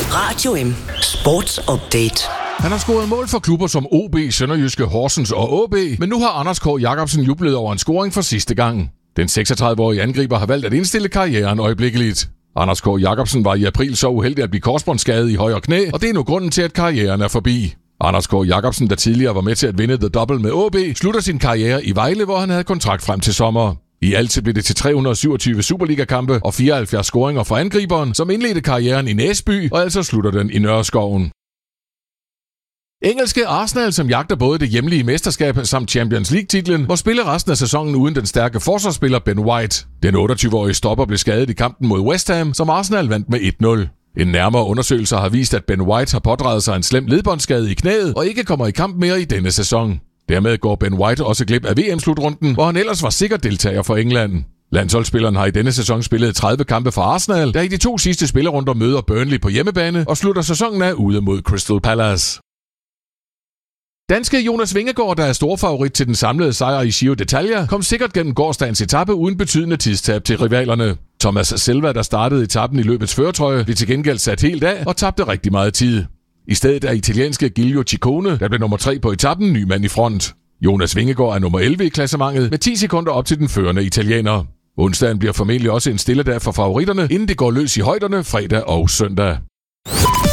Radio M Sports Update. Han har scoret mål for klubber som OB, Sønderjyske, Horsens og AB, men nu har Anders K. Jacobsen jublet over en scoring for sidste gang. Den 36-årige angriber har valgt at indstille karrieren øjeblikkeligt. Anders K. Jacobsen var i april så uheldig at blive korsbåndsskadet i højre knæ, og det er nu grunden til, at karrieren er forbi. Anders K. Jacobsen, der tidligere var med til at vinde The Double med AB, slutter sin karriere i Vejle, hvor han havde kontrakt frem til sommer. I alt blev det til 327 Superliga-kampe og 74 scoringer for angriberen, som indledte karrieren i Næsby og altså slutter den i Nørreskoven. Engelske Arsenal, som jagter både det hjemlige mesterskab samt Champions League-titlen, må spille resten af sæsonen uden den stærke forsvarsspiller Ben White. Den 28-årige stopper blev skadet i kampen mod West Ham, som Arsenal vandt med 1-0. En nærmere undersøgelse har vist, at Ben White har pådraget sig en slem ledbåndsskade i knæet og ikke kommer i kamp mere i denne sæson. Dermed går Ben White også glip af VM-slutrunden, hvor han ellers var sikker deltager for England. Landsholdsspilleren har i denne sæson spillet 30 kampe for Arsenal, der i de 2 sidste spillerunder møder Burnley på hjemmebane og slutter sæsonen af ude mod Crystal Palace. Danske Jonas Vingegaard, der er storfavorit til den samlede sejr i Giro d'Italia, kom sikkert gennem gårsdagens etape uden betydende tidstab til rivalerne. Thomas Selva, der startede etappen i løbets førertrøje, blev til gengæld sat helt af og tabte rigtig meget tid. I stedet er italienske Giulio Ciccone, der blev nummer 3 på etappen, ny mand i front. Jonas Vingegaard er nummer 11 i klassementet med 10 sekunder op til den førende italiener. Onsdagen bliver formentlig også en stille dag for favoritterne, inden det går løs i højderne fredag og søndag.